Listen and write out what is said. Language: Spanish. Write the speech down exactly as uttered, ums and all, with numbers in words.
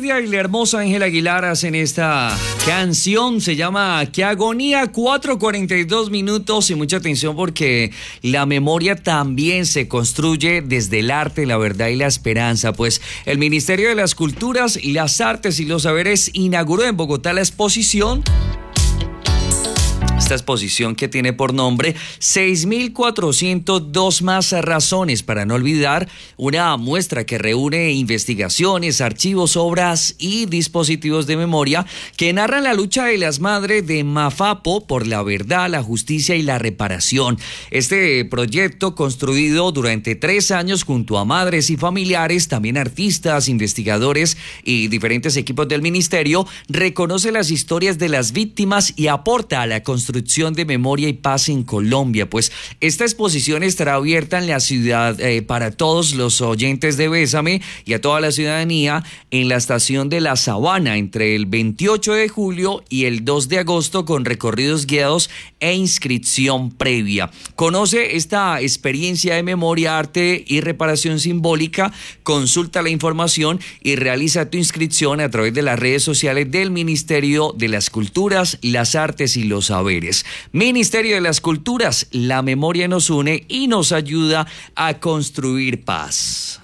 Gloria y la hermosa Ángela Aguilar hacen esta canción, se llama Qué agonía, cuatro cuarenta y dos minutos, y mucha atención porque la memoria también se construye desde el arte, la verdad y la esperanza. Pues el Ministerio de las Culturas, las Artes y los Saberes inauguró en Bogotá la exposición Esta exposición que tiene por nombre seis mil cuatrocientas dos más razones para no olvidar, una muestra que reúne investigaciones, archivos, obras y dispositivos de memoria que narran la lucha de las madres de Mafapo por la verdad, la justicia y la reparación. Este proyecto, construido durante tres años junto a madres y familiares, también artistas, investigadores y diferentes equipos del ministerio, reconoce las historias de las víctimas y aporta a la construcción de memoria y paz en Colombia. Pues esta exposición estará abierta en la ciudad eh, para todos los oyentes de Bésame y a toda la ciudadanía en la estación de La Sabana entre el veintiocho de julio y el dos de agosto, con recorridos guiados e inscripción previa. Conoce esta experiencia de memoria, arte y reparación simbólica, consulta la información y realiza tu inscripción a través de las redes sociales del Ministerio de las Culturas, las Artes y los Saberes. Ministerio de las Culturas, la memoria nos une y nos ayuda a construir paz.